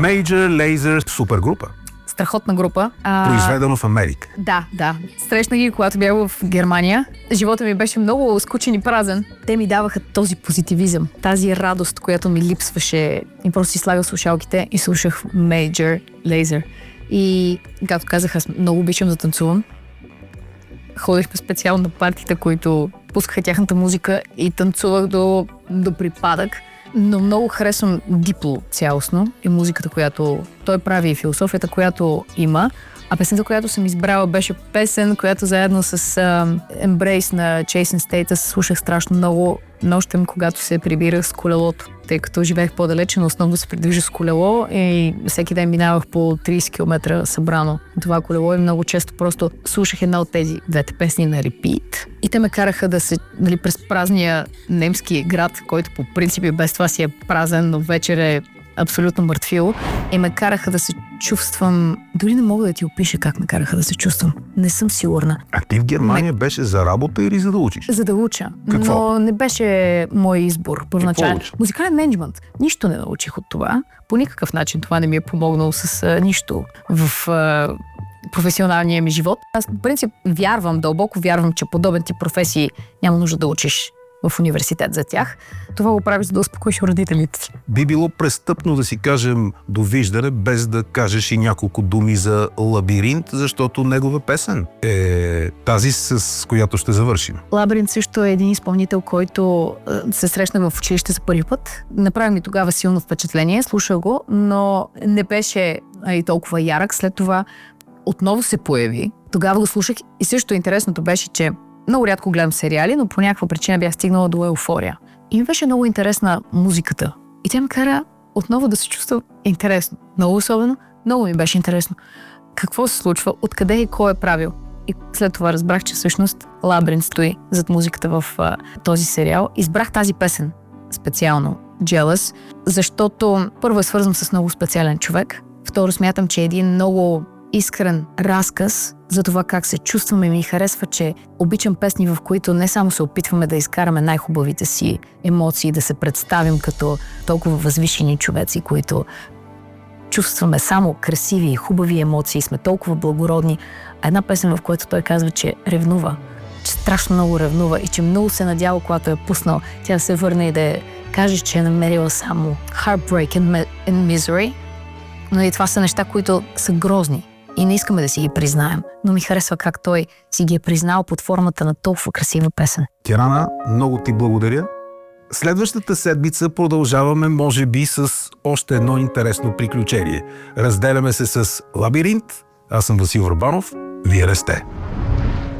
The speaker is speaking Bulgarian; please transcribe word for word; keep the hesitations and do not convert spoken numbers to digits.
Major Lazer супергрупа. Страхотна група. А... Произведено в Америка. Да, да. Срещна ги, когато бях в Германия. Живота ми беше много скучен и празен. Те ми даваха този позитивизъм, тази радост, която ми липсваше. И просто си слагах слушалките и слушах Major Lazer. И, както казах, аз много обичам да танцувам. Ходихме специално на партита, които пускаха тяхната музика и танцувах до, до припадък. Но много харесвам Дипло цялостно и музиката, която той прави и философията, която има. А песента, която съм избрала, беше песен, която заедно с uh, Embrace на Chasing Status слушах страшно много нощем, когато се прибирах с колелото. Тъй като живеех по-далече, но основно се придвижих с колело и всеки ден минавах по трийсет километра събрано това колело и много често просто слушах една от тези двете песни на репит. И те ме караха да се, нали, през празния немски град, който по принцип без това си е празен, но вечер е абсолютно мъртвил. И ме караха да се чувствам... Дори не мога да ти опиша как ме караха да се чувствам. Не съм сигурна. А ти в Германия ме... беше за работа или за да учиш? За да уча. Какво? Но не беше мой избор първоначално. Музикален мениджмънт. Нищо не научих от това. По никакъв начин това не ми е помогнало с а, нищо в а, професионалния ми живот. Аз, в принцип, вярвам, дълбоко вярвам, че подобен тип професии няма нужда да учиш в университет за тях. Това го правиш, за да успокоиш родителите си. Би било престъпно да си кажем довиждане, без да кажеш и няколко думи за Лабиринт, защото негова песен е тази, с която ще завършим. Лабиринт също е един изпълнител, който се срещна в училище за първи път. Направи ми тогава силно впечатление, слушах го, но не беше и толкова ярък. След това отново се появи. Тогава го слушах и също интересното беше, че много рядко гледам сериали, но по някаква причина бях стигнала до еуфория. И ми беше много интересна музиката. И тя ме кара отново да се чувства интересно. Много особено, много ми беше интересно. Какво се случва, откъде и кой е правил. И след това разбрах, че всъщност Лабиринт стои зад музиката в а, този сериал. Избрах тази песен специално, Jealous, защото първо е свързан с много специален човек. Второ, смятам, че е един много искрен разказ за това как се чувстваме. Ми харесва, че обичам песни, в които не само се опитваме да изкараме най-хубавите си емоции, да се представим като толкова възвишени човеци, които чувстваме само красиви и хубави емоции, сме толкова благородни. А една песен, в която той казва, че ревнува, че страшно много ревнува и че много се надява, когато е пуснал, тя да се върне и да каже, че е намерила само heartbreak and, and misery. Но и това са неща, които са грозни. И не искаме да си ги признаем, но ми харесва как той си ги е признал под формата на толкова красива песен. Кирана, много ти благодаря. Следващата седмица продължаваме, може би, с още едно интересно приключение. Разделяме се с Лабиринт. Аз съм Васил Върбанов. Вие не сте.